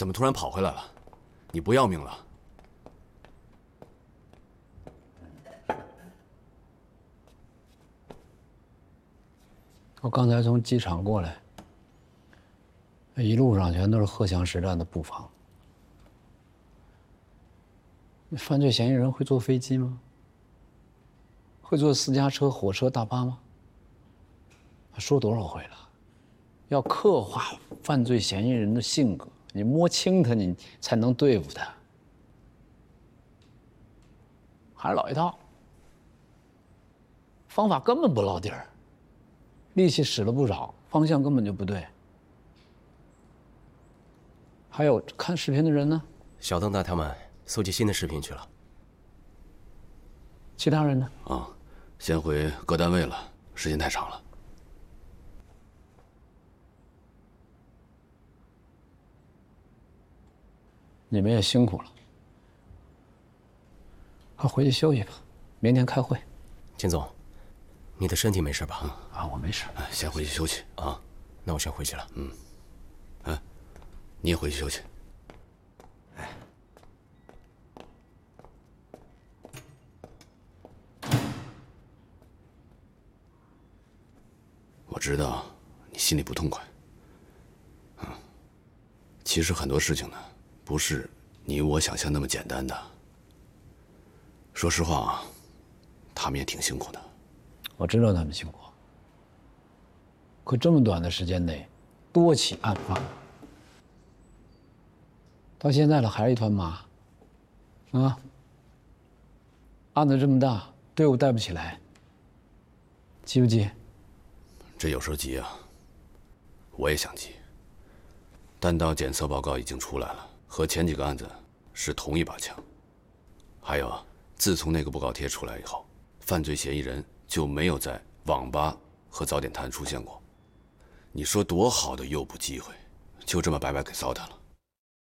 怎么突然跑回来了？你不要命了？ 我刚才从机场过来，一路上全都是荷枪实弹的布防。犯罪嫌疑人会坐飞机吗？会坐私家车、火车、大巴吗？说多少回了，要刻画犯罪嫌疑人的性格，你摸清他，你才能对付他。还是老一套，方法根本不落地儿，力气使了不少，方向根本就不对。还有看视频的人呢？ 小邓带他们搜集新的视频去了。 其他人呢？ 啊，先回各单位了，时间太长了。 你们也辛苦了，快回去休息吧，明天开会。 秦总，你的身体没事吧？ 啊，我没事。 先回去休息啊。 那我先回去了。 你也回去休息。我知道你心里不痛快。其实很多事情呢，不是你我想象那么简单的。说实话啊，他们也挺辛苦的。 我知道他们辛苦，可这么短的时间内，多起案发，到现在了还是一团麻。啊，案子这么大，队伍带不起来，急不急？ 这有时候急啊，我也想急。弹道检测报告已经出来了，和前几个案子是同一把枪。还有啊，自从那个布告贴出来以后，犯罪嫌疑人就没有在网吧和早点摊出现过。你说多好的诱捕机会，就这么白白给糟蹋了。